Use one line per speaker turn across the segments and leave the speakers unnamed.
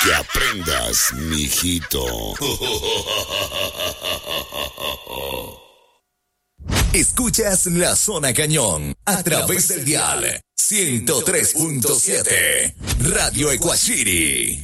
Que aprendas, mijito.
Escuchas La Zona Cañón a través del dial 103.7 Radio Ecuachiri.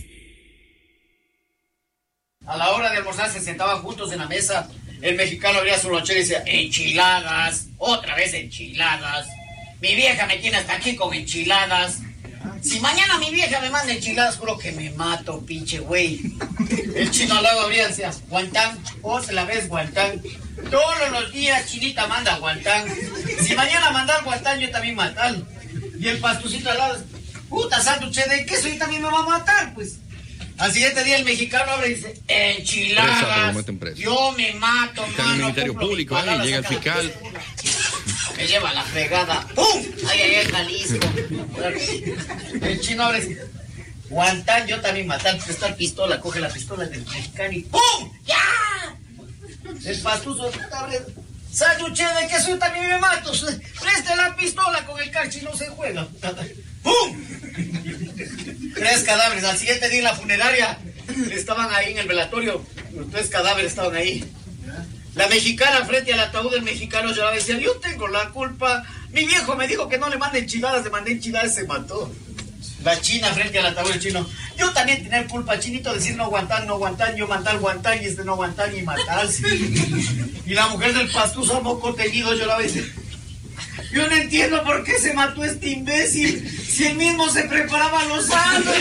A la hora de almorzar se sentaban juntos en la mesa. El mexicano abría su lonchera y decía, enchiladas, otra vez enchiladas. Mi vieja me tiene hasta aquí con enchiladas. Si mañana mi vieja me manda enchiladas, juro que me mato, pinche güey. El chino al lado abría y decía, guantán, vos la ves guantán. Todos los días Chinita manda guantán. Si mañana mandar guantán, yo también matar. Y el pastucito al lado, puta sándwich de queso, y también me va a matar, pues. Al siguiente día el mexicano abre y dice, enchiladas, yo me mato,
está en el Ministerio Público, llega el fiscal.
Me lleva la fregada, ¡pum! Ay, Jalisco. El chino abre y dice, guantán, yo también matar, presta pistola, coge la pistola del mexicano y ¡pum! ¡Ya! El pastuzo abre, sándwich de queso, yo también me mato, preste la pistola, con el carchi no se juega. ¡Pum! 3 cadáveres. Al siguiente día en la funeraria estaban ahí en el velatorio. Los 3 cadáveres estaban ahí. La mexicana frente al ataúd del mexicano lloraba y decía, yo tengo la culpa. Mi viejo me dijo que no le mande enchiladas, le mandé enchiladas y se mató. La china frente al ataúd del chino, yo también tener culpa, chinito, decir no aguantar, yo mandar guantán y este no aguantar y matarse. Y la mujer del pastuso moco teñido lloraba y decía, yo no entiendo por qué se mató este imbécil, si él mismo se preparaba los sándwiches.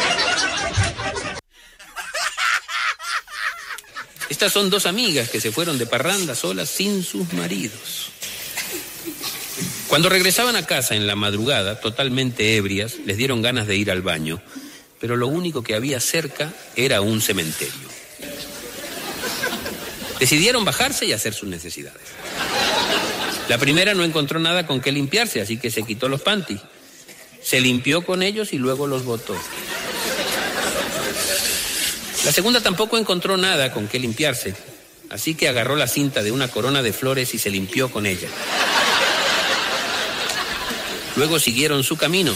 Estas son 2 amigas que se fueron de parranda solas sin sus maridos. Cuando regresaban a casa en la madrugada, totalmente ebrias, les dieron ganas de ir al baño, pero lo único que había cerca era un cementerio. Decidieron bajarse y hacer sus necesidades. La primera no encontró nada con qué limpiarse, así que se quitó los panties. Se limpió con ellos y luego los botó. La segunda tampoco encontró nada con qué limpiarse, así que agarró la cinta de una corona de flores y se limpió con ella. Luego siguieron su camino.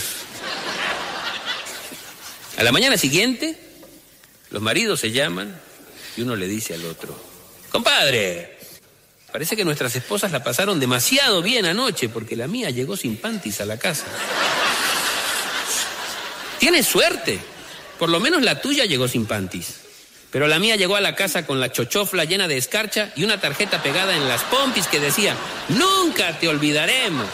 A la mañana siguiente, los maridos se llaman y uno le dice al otro, compadre, parece que nuestras esposas la pasaron demasiado bien anoche porque la mía llegó sin panties a la casa. Tienes suerte, por lo menos la tuya llegó sin panties. Pero la mía llegó a la casa con la chochofla llena de escarcha y una tarjeta pegada en las pompis que decía, nunca te olvidaremos.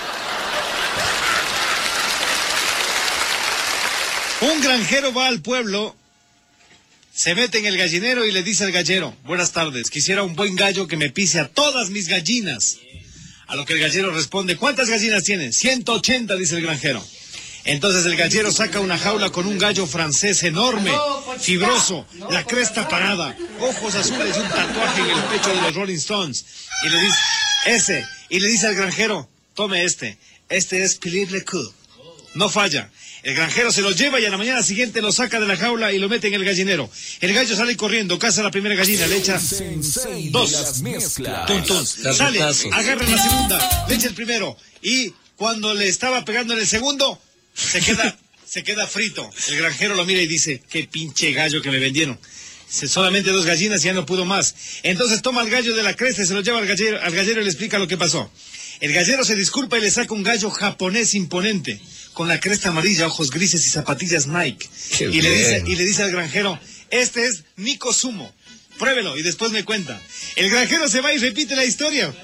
Un granjero va al pueblo, se mete en el gallinero y le dice al gallero, buenas tardes, quisiera un buen gallo que me pise a todas mis gallinas. A lo que el gallero responde, ¿cuántas gallinas tienes? 180, dice el granjero. Entonces el gallero saca una jaula con un gallo francés enorme, fibroso, la cresta parada, ojos azules y un tatuaje en el pecho de los Rolling Stones. Y le dice, y le dice al granjero, tome este es Philippe Lecoq. No falla. El granjero se lo lleva y a la mañana siguiente lo saca de la jaula y lo mete en el gallinero. El gallo sale corriendo, caza la primera gallina, le echa 2. Tun, tun. Sale, agarra la segunda, le echa el primero. Y cuando le estaba pegando en el segundo, se queda frito. El granjero lo mira y dice, qué pinche gallo que me vendieron. Solamente 2 gallinas y ya no pudo más. Entonces toma al gallo de la cresta y se lo lleva al gallero y le explica lo que pasó. El gallero se disculpa y le saca un gallo japonés imponente, con la cresta amarilla, ojos grises y zapatillas Nike. Y le dice al granjero, este es Nico Sumo, pruébelo y después me cuenta. El granjero se va y repite la historia.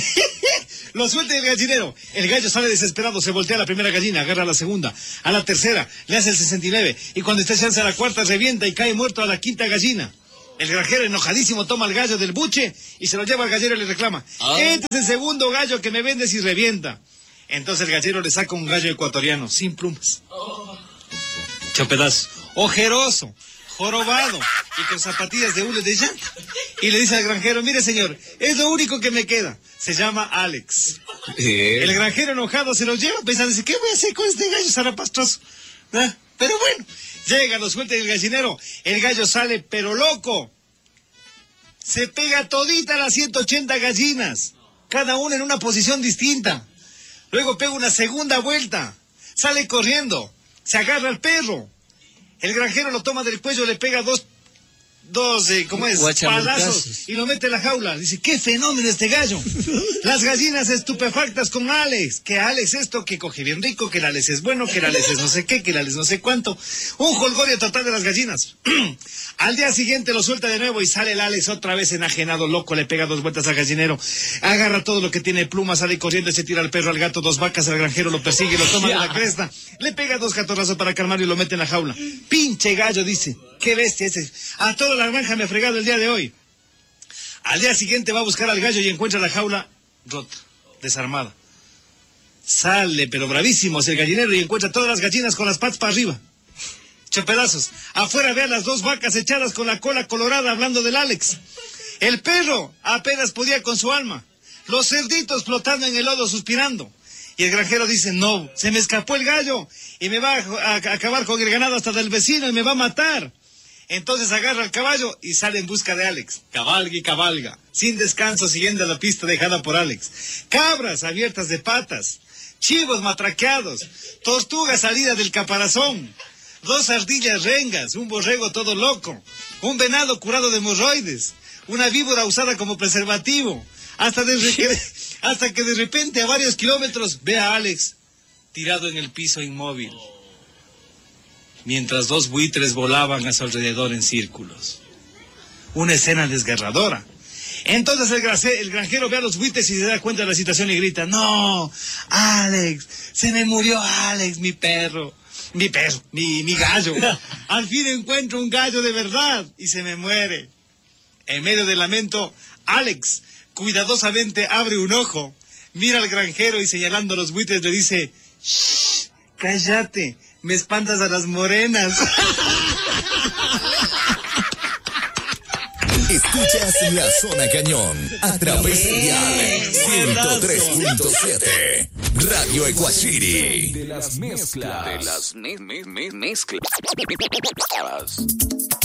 Lo suelta el gallinero. El gallo sale desesperado, se voltea a la primera gallina, agarra a la segunda, a la tercera, le hace el 69, y cuando está chance a la cuarta revienta y cae muerto a la quinta gallina. El granjero enojadísimo toma al gallo del buche y se lo lleva al gallero y le reclama, este es el segundo gallo que me vendes y revienta. Entonces el gallero le saca un gallo ecuatoriano, sin plumas, hecho pedazos, ojeroso, jorobado y con zapatillas de hule de llanta. Y le dice al granjero, mire señor, es lo único que me queda. Se llama Alex. El granjero enojado se lo lleva pensando, ¿qué voy a hacer con este gallo zarapastroso? ¿Ah? Pero bueno, llega, lo suelta en el gallinero. El gallo sale pero loco. Se pega todita las 180 gallinas, cada una en una posición distinta. Luego pega una segunda vuelta, sale corriendo, se agarra al perro. El granjero lo toma del cuello, le pega dos palazos y lo mete en la jaula. Dice, qué fenómeno este gallo. Las gallinas estupefactas con Alex. Que Alex esto, que coge bien rico, que el Alex es bueno, que el Alex es no sé qué, que el Alex no sé cuánto. Un jolgorio total de las gallinas. Al día siguiente lo suelta de nuevo y sale el Alex otra vez enajenado, loco, le pega 2 vueltas al gallinero, agarra todo lo que tiene plumas, sale corriendo y se tira al perro, al gato, 2 vacas, al granjero lo persigue, lo toma de la cresta, le pega 2 catorrazos para calmarlo y lo mete en la jaula. Pinche gallo, dice, qué bestia ese. A toda la granja me ha fregado el día de hoy. Al día siguiente va a buscar al gallo y encuentra la jaula rota, desarmada. Sale, pero bravísimo, el gallinero y encuentra todas las gallinas con las patas para arriba. Hecho pedazos. Afuera ve a las 2 vacas echadas con la cola colorada hablando del Alex. El perro apenas podía con su alma. Los cerditos flotando en el lodo suspirando. Y el granjero dice, no, se me escapó el gallo y me va a acabar con el ganado hasta del vecino y me va a matar. Entonces agarra el caballo y sale en busca de Alex. Cabalga y cabalga, sin descanso siguiendo la pista dejada por Alex. Cabras abiertas de patas, chivos matraqueados, tortugas salidas del caparazón. 2 ardillas rengas, un borrego todo loco, un venado curado de hemorroides, una víbora usada como preservativo, hasta que de repente a varios kilómetros ve a Alex tirado en el piso inmóvil, mientras 2 buitres volaban a su alrededor en círculos. Una escena desgarradora. Entonces el granjero ve a los buitres y se da cuenta de la situación y grita, no, Alex, se me murió Alex, mi perro. Mi gallo. Al fin encuentro un gallo de verdad y se me muere. En medio del lamento, Alex cuidadosamente abre un ojo, mira al granjero y señalando a los buitres le dice, shh, cállate, me espantas a las morenas.
Escuchas La Zona Cañón a través de Dial 103.7 Radio Ecuachiri.
De las mezclas.